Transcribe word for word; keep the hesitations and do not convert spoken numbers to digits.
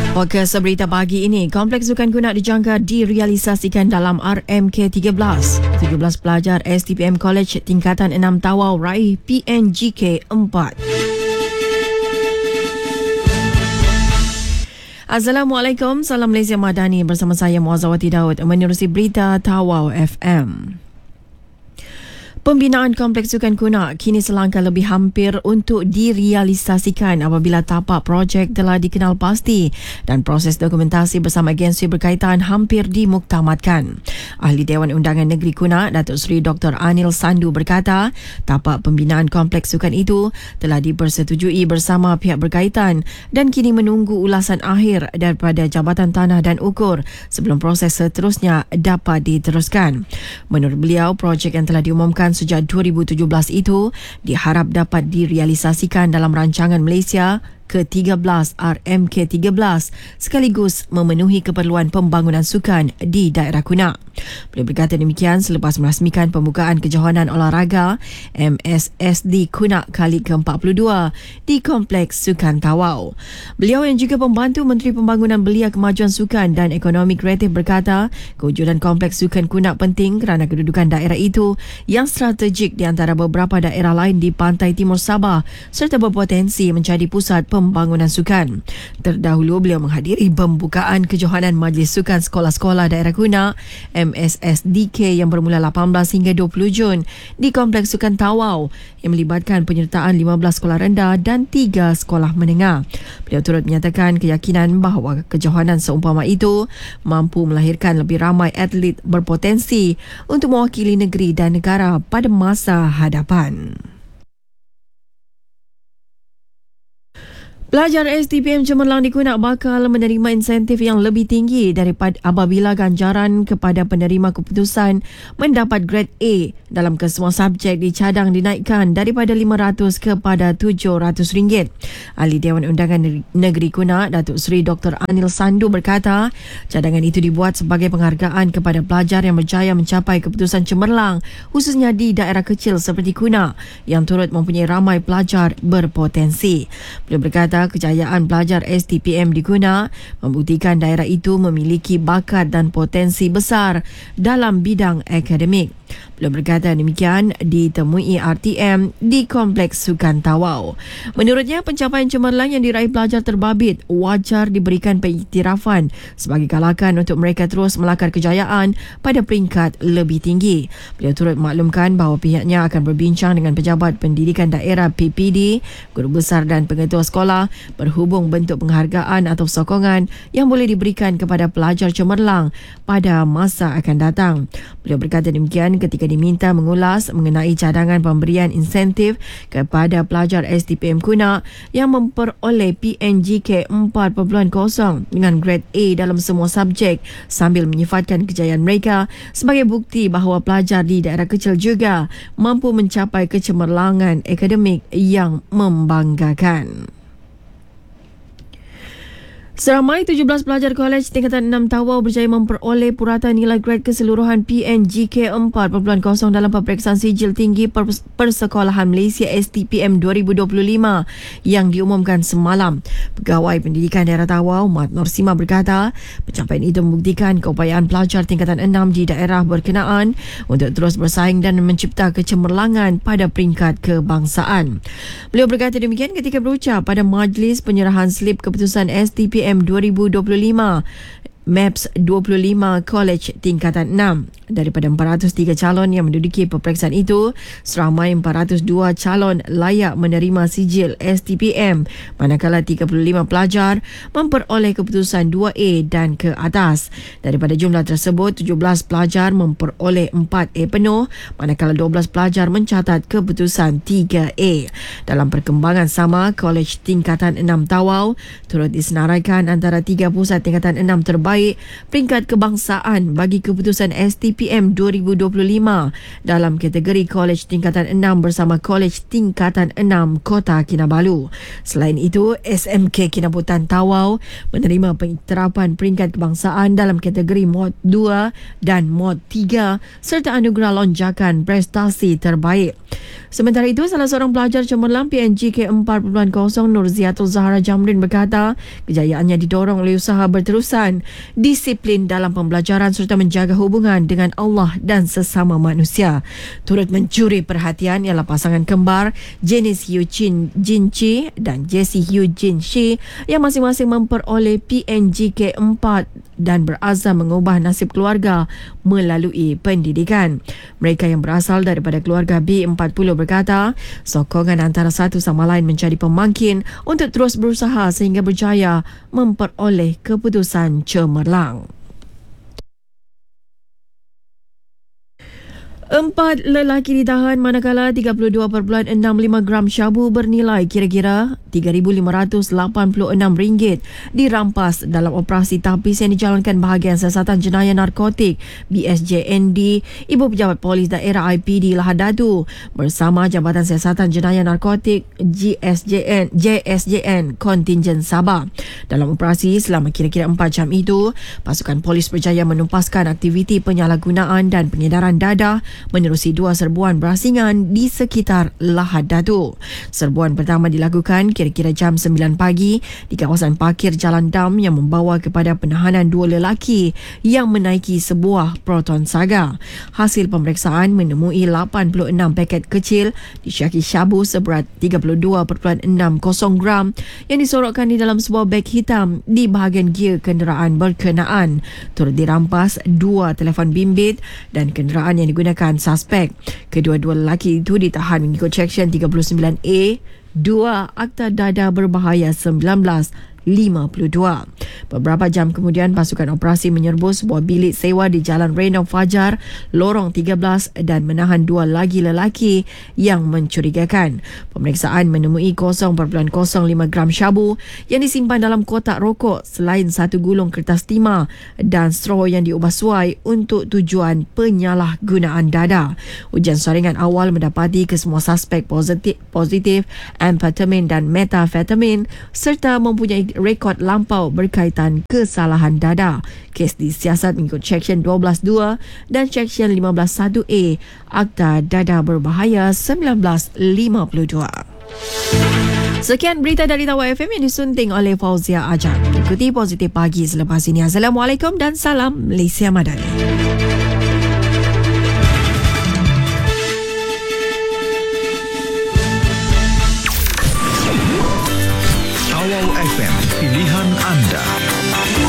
Fokus berita pagi ini, Kompleks Sukan Kunak dijangka direalisasikan dalam R M K tiga belas. tujuh belas pelajar S T P M College tingkatan enam Tawau raih P N G K empat. Assalamualaikum, salam Malaysia Madani, bersama saya Muazzawati Daud menerusi berita Tawau F M. Pembinaan Kompleks Sukan Kunak kini selangkah lebih hampir untuk direalisasikan apabila tapak projek telah dikenal pasti dan proses dokumentasi bersama agensi berkaitan hampir dimuktamadkan. Ahli Dewan Undangan Negeri Kunak, Datuk Seri Doktor Anil Sandu berkata, tapak pembinaan Kompleks Sukan itu telah dipersetujui bersama pihak berkaitan dan kini menunggu ulasan akhir daripada Jabatan Tanah dan Ukur sebelum proses seterusnya dapat diteruskan. Menurut beliau, projek yang telah diumumkan sejak dua ribu tujuh belas itu diharap dapat direalisasikan dalam rancangan Malaysia ke tiga belas R M K tiga belas sekaligus memenuhi keperluan pembangunan sukan di daerah Kunak. Beliau berkata demikian selepas merasmikan pembukaan kejohanan olahraga M S S D Kunak kali ke empat puluh dua di Kompleks Sukan Tawau. Beliau yang juga pembantu Menteri Pembangunan Belia Kemajuan Sukan dan Ekonomi Kreatif berkata, kewujudan Kompleks Sukan Kunak penting kerana kedudukan daerah itu yang strategik di antara beberapa daerah lain di pantai timur Sabah serta berpotensi menjadi pusat pembangunan sukan. Terdahulu beliau menghadiri pembukaan kejohanan Majlis Sukan Sekolah-Sekolah Daerah Kunak M S S D K yang bermula lapan belas hingga dua puluh Jun di Kompleks Sukan Tawau yang melibatkan penyertaan lima belas sekolah rendah dan tiga sekolah menengah. Beliau turut menyatakan keyakinan bahawa kejohanan seumpama itu mampu melahirkan lebih ramai atlet berpotensi untuk mewakili negeri dan negara pada masa hadapan. Pelajar S T P M Cemerlang di Kunak bakal menerima insentif yang lebih tinggi daripada apabila ganjaran kepada penerima keputusan mendapat grade A dalam kesemua subjek dicadang dinaikkan daripada lima ratus kepada tujuh ratus ringgit. Ahli Dewan Undangan Negeri Kunak, Datuk Seri Doktor Anil Sandu berkata, cadangan itu dibuat sebagai penghargaan kepada pelajar yang berjaya mencapai keputusan cemerlang khususnya di daerah kecil seperti Kunak yang turut mempunyai ramai pelajar berpotensi. Beliau berkata kejayaan pelajar S T P M di Kunak membuktikan daerah itu memiliki bakat dan potensi besar dalam bidang akademik. Beliau berkata demikian ditemui R T M di Kompleks Sukan Tawau. Menurutnya, pencapaian cemerlang yang diraih pelajar terbabit wajar diberikan pengiktirafan sebagai galakan untuk mereka terus melakar kejayaan pada peringkat lebih tinggi. Beliau turut maklumkan bahawa pihaknya akan berbincang dengan pejabat pendidikan daerah P P D, guru besar dan pengetua sekolah berhubung bentuk penghargaan atau sokongan yang boleh diberikan kepada pelajar cemerlang pada masa akan datang. Beliau berkata demikian ketika diminta mengulas mengenai cadangan pemberian insentif kepada pelajar S T P M Kunak yang memperoleh P N G K empat titik kosong dengan grade A dalam semua subjek sambil menyifatkan kejayaan mereka sebagai bukti bahawa pelajar di daerah kecil juga mampu mencapai kecemerlangan akademik yang membanggakan. Seramai tujuh belas pelajar kolej tingkatan enam Tawau berjaya memperoleh puratan nilai grade keseluruhan P N G K empat titik kosong dalam peperiksaan sijil tinggi Pers- Persekolahan Malaysia S T P M dua ribu dua puluh lima yang diumumkan semalam. Pegawai Pendidikan Daerah Tawau, Mat Norsima berkata, pencapaian itu membuktikan keupayaan pelajar tingkatan enam di daerah berkenaan untuk terus bersaing dan mencipta kecemerlangan pada peringkat kebangsaan. Beliau berkata demikian ketika berucap pada majlis penyerahan slip keputusan S T P M dua ribu dua puluh lima MAPS dua puluh lima College tingkatan enam. Daripada empat ratus tiga calon yang menduduki peperiksaan itu, seramai empat ratus dua calon layak menerima sijil S T P M, manakala tiga puluh lima pelajar memperoleh keputusan dua A dan ke atas. Daripada jumlah tersebut, tujuh belas pelajar memperoleh empat A penuh, manakala dua belas pelajar mencatat keputusan tiga A. Dalam perkembangan sama, Kolej tingkatan enam Tawau turut disenaraikan antara tiga pusat tingkatan enam terbaik peringkat kebangsaan bagi keputusan S T P M dua ribu dua puluh lima dalam kategori Kolej tingkatan enam bersama Kolej tingkatan enam Kota Kinabalu. Selain itu, S M K Kinabutan Tawau menerima pengiktirafan peringkat kebangsaan dalam kategori Mod dua dan Mod tiga serta anugerah lonjakan prestasi terbaik. Sementara itu, salah seorang pelajar cemerlang P N G K empat titik kosong Nurziatul Zahra Jamrin berkata kejayaannya didorong oleh usaha berterusan, disiplin dalam pembelajaran serta menjaga hubungan dengan Allah dan sesama manusia. Turut mencuri perhatian ialah pasangan kembar Janice Yu Jin Jin Chi dan Jessie Yu Jin Shi yang masing-masing memperoleh P N G K empat dan berazam mengubah nasib keluarga melalui pendidikan. Mereka yang berasal daripada keluarga B empat puluh berkata, sokongan antara satu sama lain menjadi pemangkin untuk terus berusaha sehingga berjaya memperoleh keputusan cemerlang. Empat lelaki ditahan manakala tiga puluh dua perpuluhan enam lima gram syabu bernilai kira-kira tiga ribu lima ratus lapan puluh enam ringgit dirampas dalam operasi tapis yang dijalankan bahagian Siasatan Jenayah Narkotik B S J N D Ibu Pejabat Polis Daerah I P D Lahad Datu bersama Jabatan Siasatan Jenayah Narkotik G S J N J S J N Kontingen Sabah. Dalam operasi selama kira-kira empat jam itu, pasukan polis berjaya menumpaskan aktiviti penyalahgunaan dan pengedaran dadah menerusi dua serbuan berasingan di sekitar Lahad Datu. Serbuan pertama dilakukan kira-kira jam sembilan pagi di kawasan parkir Jalan Dam yang membawa kepada penahanan dua lelaki yang menaiki sebuah Proton Saga. Hasil pemeriksaan menemui lapan puluh enam paket kecil disyaki syabu seberat tiga puluh dua perpuluhan enam kosong gram yang disorokkan di dalam sebuah beg hitam di bahagian gear kenderaan berkenaan. Turut dirampas dua telefon bimbit dan kenderaan yang digunakan suspek. Kedua-dua lelaki itu ditahan mengikut Seksyen tiga puluh sembilan A dua Akta Dadah Berbahaya seribu sembilan ratus lima puluh dua. Beberapa jam kemudian, pasukan operasi menyerbu sebuah bilik sewa di Jalan Renom Fajar, Lorong tiga belas dan menahan dua lagi lelaki yang mencurigakan. Pemeriksaan menemui kosong perpuluhan kosong lima gram syabu yang disimpan dalam kotak rokok selain satu gulung kertas timah dan straw yang diubah suai untuk tujuan penyalahgunaan dadah. Ujian saringan awal mendapati kesemua suspek positif, positif amfetamin dan metafetamin serta mempunyai rekod lampau berkaitan kesalahan dadah. Kes disiasat mengikut Seksyen dua belas dua dan Seksyen lima belas satu A Akta Dadah Berbahaya seribu sembilan ratus lima puluh dua. Sekian berita dari Tawar F M yang disunting oleh Fauzia Ajak. Ikuti Positif Pagi selepas ini. Assalamualaikum dan salam Malaysia Madani.